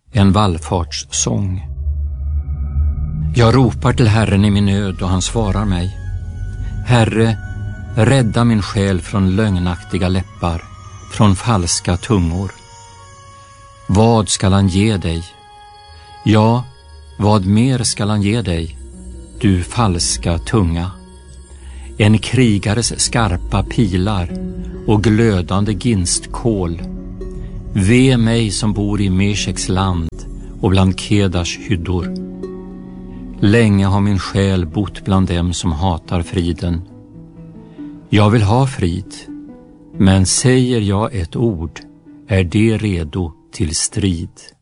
en vallfartssång. Jag ropar till Herren i min nöd och han svarar mig. Herre, rädda min själ från lögnaktiga läppar, från falska tungor. Vad skall han ge dig? Ja, vad mer skall han ge dig, du falska tunga? En krigares skarpa pilar och glödande ginstkål. Ve mig som bor i Mesheks land och bland Kedars hyddor. Länge har min själ bott bland dem som hatar friden. Jag vill ha frid, men säger jag ett ord är det redo till strid.